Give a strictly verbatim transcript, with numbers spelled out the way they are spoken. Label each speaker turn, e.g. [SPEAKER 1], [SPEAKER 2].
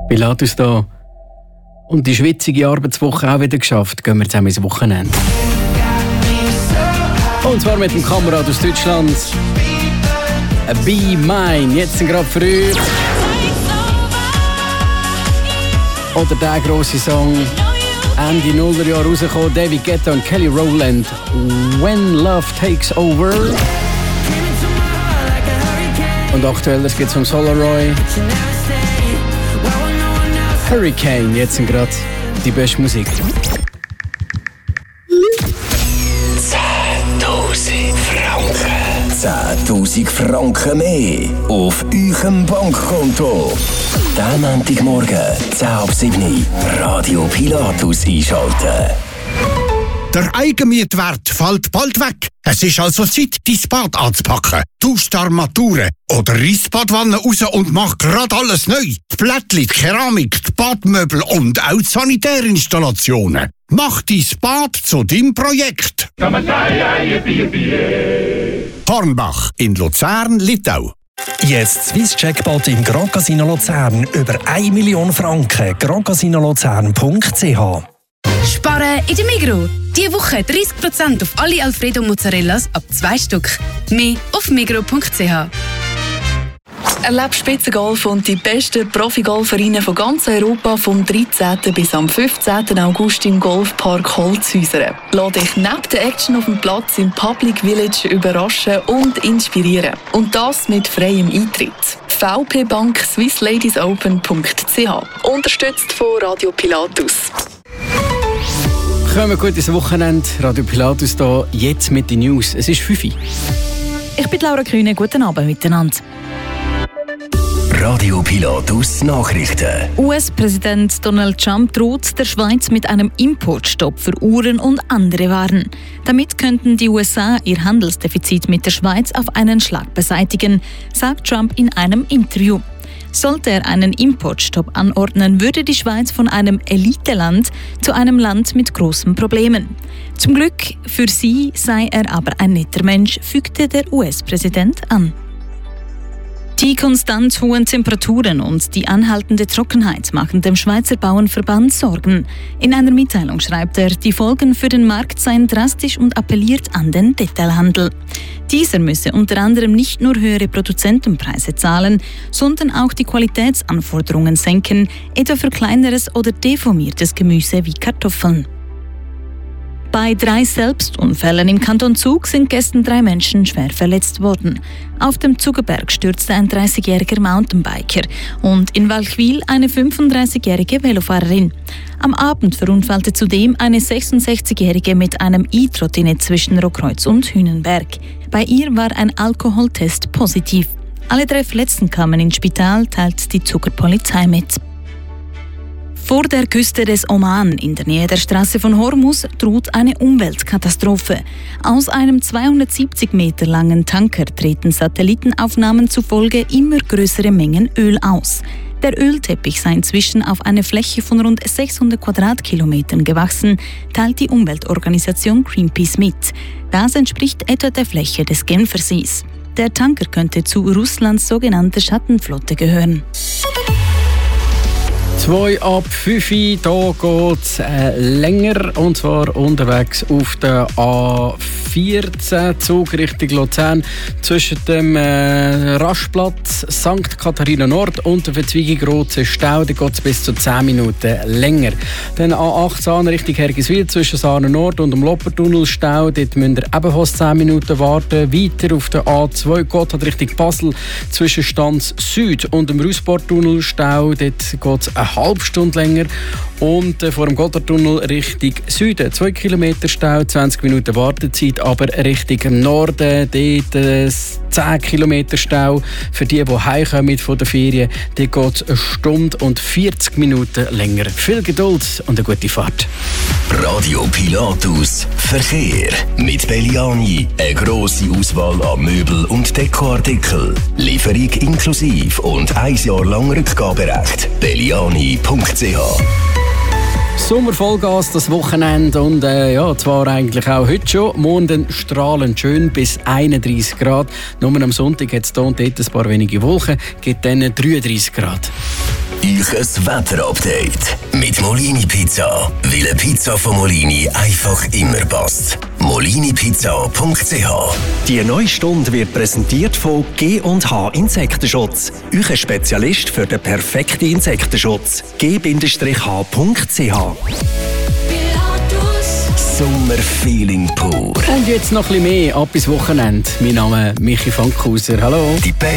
[SPEAKER 1] Pilatus da. Und die schwitzige Arbeitswoche auch wieder geschafft. Gehen wir zusammen ins Wochenende. Und zwar mit dem Kamerad aus Deutschland. Be Mine. Jetzt sind gerade für euch. Oder der grosse Song. Ende Nullerjahre rausgekommen. David Guetta und Kelly Rowland. When Love Takes Over. Und aktuell gibt es vom Solaroy. Hurricane, jetzt sind gerade die beste Musik.
[SPEAKER 2] zehntausend Franken. zehntausend Franken mehr auf eurem Bankkonto. Diesen Montagmorgen, zehn ab sieben, Radio Pilatus einschalten.
[SPEAKER 3] Der Eigenmietwert fällt bald weg. Es ist also Zeit, dein Bad anzupacken. Tausch die Armaturen oder reiss die Badwanne raus und mach grad alles neu. Die Plättchen, die Keramik, die Badmöbel und auch die Sanitärinstallationen. Mach dein Bad zu deinem Projekt. Hornbach in Luzern, Littau.
[SPEAKER 4] Jetzt Swiss Jackpot im Grand Casino Luzern über eine Million Franken. grand casino luzern punkt c h.
[SPEAKER 5] Sparen in der Migros. Diese Woche dreißig Prozent auf alle Alfredo Mozzarellas ab zwei Stück. Mehr auf migros punkt c h.
[SPEAKER 6] Erlebe Spitzengolf und die besten Profi-Golferinnen von ganz Europa vom dreizehnten bis am fünfzehnten August im Golfpark Holzhäuser. Lass dich neben der Action auf dem Platz im Public Village überraschen und inspirieren. Und das mit freiem Eintritt. V P Bank swiss ladies open punkt c h. Unterstützt von Radio Pilatus.
[SPEAKER 1] Kommen wir gut ins Wochenende. Radio Pilatus hier, jetzt mit den News. Es ist fünf Uhr.
[SPEAKER 7] Ich bin Laura Kühne. Guten Abend miteinander.
[SPEAKER 2] Radio Pilatus Nachrichten.
[SPEAKER 7] U S-Präsident Donald Trump droht der Schweiz mit einem Importstopp für Uhren und andere Waren. Damit könnten die U S A ihr Handelsdefizit mit der Schweiz auf einen Schlag beseitigen, sagt Trump in einem Interview. Sollte er einen Importstopp anordnen, würde die Schweiz von einem Eliteland zu einem Land mit großen Problemen. Zum Glück für sie sei er aber ein netter Mensch, fügte der U S-Präsident an. Die konstant hohen Temperaturen und die anhaltende Trockenheit machen dem Schweizer Bauernverband Sorgen. In einer Mitteilung schreibt er, die Folgen für den Markt seien drastisch und appelliert an den Detailhandel. Dieser müsse unter anderem nicht nur höhere Produzentenpreise zahlen, sondern auch die Qualitätsanforderungen senken, etwa für kleineres oder deformiertes Gemüse wie Kartoffeln. Bei drei Selbstunfällen im Kanton Zug sind gestern drei Menschen schwer verletzt worden. Auf dem Zugerberg stürzte ein dreißigjähriger Mountainbiker und in Walchwil eine fünfunddreißigjährige Velofahrerin. Am Abend verunfallte zudem eine sechsundsechzigjährige mit einem E-Trottinett zwischen Rotkreuz und Hünenberg. Bei ihr war ein Alkoholtest positiv. Alle drei Verletzten kamen ins Spital, teilt die Zugerpolizei mit. Vor der Küste des Oman, in der Nähe der Straße von Hormuz, droht eine Umweltkatastrophe. Aus einem zweihundertsiebzig Meter langen Tanker treten Satellitenaufnahmen zufolge immer größere Mengen Öl aus. Der Ölteppich sei inzwischen auf eine Fläche von rund sechshundert Quadratkilometern gewachsen, teilt die Umweltorganisation Greenpeace mit. Das entspricht etwa der Fläche des Genfersees. Der Tanker könnte zu Russlands sogenannter Schattenflotte gehören.
[SPEAKER 1] zwei ab fünf Uhr, da geht es äh, länger, und zwar unterwegs auf der A vierzehn, Zug Richtung Luzern, zwischen dem äh, Rastplatz Sankt Katharina Nord und der Verzweigung Rote Stau, da geht es bis zu zehn Minuten länger. Dann A achtzehn Richtung Hergiswil zwischen Saanen Nord und dem Loppertunnel Stau, dort müsst ihr ebenfalls zehn Minuten warten. Weiter auf der A zwei geht es Richtung Basel zwischen Stanz Süd und dem Russporttunnel Stau, dort geht es eine halbe Stunde länger. Und äh, vor dem Gotthardtunnel Richtung Süden zwei Kilometer Stau, zwanzig Minuten Wartezeit, aber Richtung Norden dort äh, zehn Kilometer Stau. Für die, die heimkommen von der Ferien, dort geht es eine Stunde und vierzig Minuten länger. Viel Geduld und eine gute Fahrt.
[SPEAKER 2] Radio Pilatus Verkehr mit Belliani. Eine grosse Auswahl an Möbel- und Dekoartikel. Lieferung inklusive und ein Jahr lang Rückgaberecht. belliani punkt c h.
[SPEAKER 1] Sommervollgas das Wochenende und äh, ja, zwar eigentlich auch heute schon. Morgen strahlend schön bis einunddreißig Grad. Nur am Sonntag hat es hier und dort ein paar wenige Wolken, gibt dann dreiunddreißig Grad.
[SPEAKER 2] Euch ein Wetterupdate mit Molini Pizza. Weil eine Pizza von Molini einfach immer passt. molini pizza punkt c h.
[SPEAKER 4] Die neue Stunde wird präsentiert von G und H Insektenschutz. Euer Spezialist für den perfekten Insektenschutz. g h punkt c h.
[SPEAKER 2] Sommerfeeling pur.
[SPEAKER 1] Und jetzt noch ein bisschen mehr ab bis Wochenende. Mein Name ist Michi Fankhauser. Hallo.
[SPEAKER 2] Die